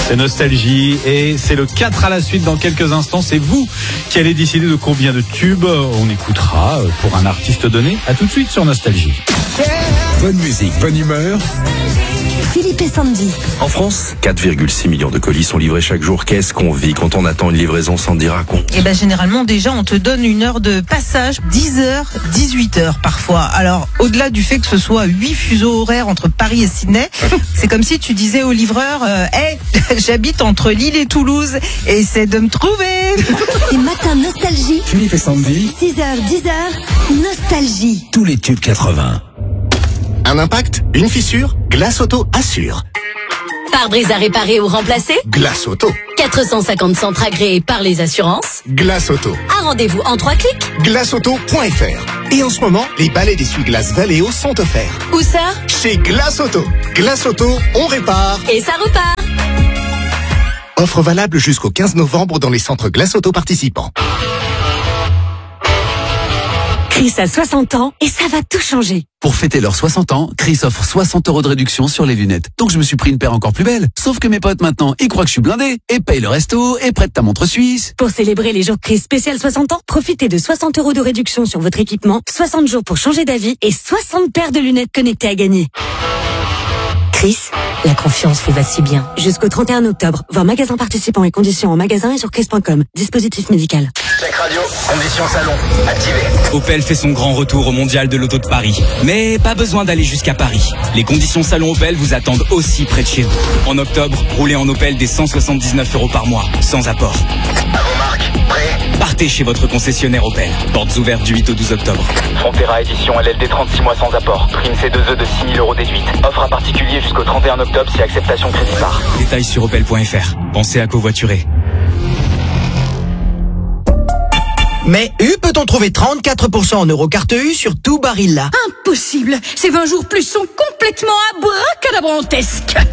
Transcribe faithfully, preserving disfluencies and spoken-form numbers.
C'est Nostalgie et c'est le quatre à la suite dans quelques instants. C'est vous qui allez décider de combien de tubes on écoutera pour un artiste donné. À tout de suite sur Nostalgie. Bonne musique, bonne humeur. Philippe et Sandy. En France, quatre virgule six millions de colis sont livrés chaque jour. Qu'est-ce qu'on vit quand on attend une livraison sans dire à compte ? Eh ben, généralement, déjà, on te donne une heure de passage, dix heures, dix-huit heures parfois. Alors, au-delà du fait que ce soit huit fuseaux horaires entre Paris et Sydney, c'est comme si tu disais au livreur, euh, hey, j'habite entre Lille et Toulouse, et essaie de me trouver. Les matins Nostalgie. Philippe et Sandy. six heures, dix heures, Nostalgie. Tous les tubes quatre-vingts. Un impact, une fissure, Glace Auto assure. Pare-brise à réparer ou remplacer ? Glace Auto. quatre cent cinquante centres agréés par les assurances. Glace Auto. Un rendez-vous en trois clics. glace auto point f r. Et en ce moment, les balais d'essuie-glace Valeo sont offerts. Où ça ? Chez Glace Auto. Glace Auto, on répare. Et ça repart. Offre valable jusqu'au quinze novembre dans les centres Glace Auto participants. Chris a soixante ans et ça va tout changer. Pour fêter leurs soixante ans, Chris offre soixante euros de réduction sur les lunettes. Donc je me suis pris une paire encore plus belle. Sauf que mes potes maintenant, ils croient que je suis blindé et payent le resto et prêtent ta montre suisse. Pour célébrer les jours Chris spécial soixante ans, profitez de soixante euros de réduction sur votre équipement, soixante jours pour changer d'avis et soixante paires de lunettes connectées à gagner. Chris, la confiance fait va si bien. Jusqu'au trente et un octobre, voir magasin participants et conditions en magasin et sur chris point com. Dispositif médical. Check radio, conditions salon, activé. Opel fait son grand retour au Mondial de l'Auto de Paris. Mais pas besoin d'aller jusqu'à Paris. Les conditions salon Opel vous attendent aussi près de chez vous. En octobre, roulez en Opel des cent soixante-dix-neuf euros par mois, sans apport. À vos marques, prêt ? Partez chez votre concessionnaire Opel. Portes ouvertes du huit au douze octobre. Frontera édition L L D trente-six mois sans apport. Prime C deux E de six mille euros déduite. Offre à particulier jusqu'au trente et un octobre si acceptation crédit par. Détails sur opel point f r. Pensez à covoiturer. Mais U, peut-on trouver trente-quatre pour cent en Eurocarte U sur tout Barilla ? Impossible. Ces vingt jours plus sont complètement abracadabrantesques.